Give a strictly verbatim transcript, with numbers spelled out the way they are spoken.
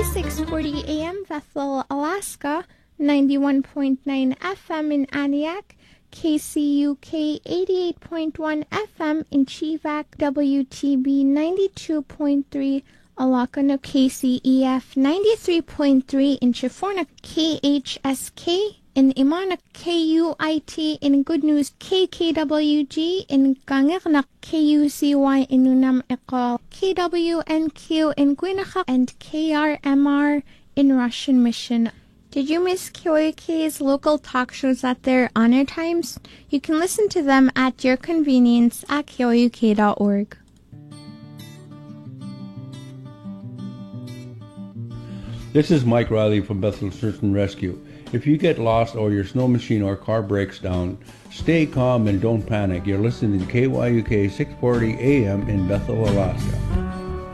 six forty A M Bethel, Alaska, ninety-one point nine F M in Aniak, K C U K eighty-eight point one F M in Chivak, W T B ninety-two point three Alakano, K C E F ninety-three point three in Chiforna, K H S K in Imana, K U I T in Good News, K K W G in Gangirnak, K U C Y in Unam Ekal, K W N Q in Gwinachak, and K R M R in Russian Mission. Did you miss K O U K's local talk shows at their honor times? You can listen to them at your convenience at K O U K dot org. This is Mike Riley from Bethel Search and Rescue. If you get lost or your snow machine or car breaks down, stay calm and don't panic. You're listening to K Y U K six forty A M in Bethel, Alaska.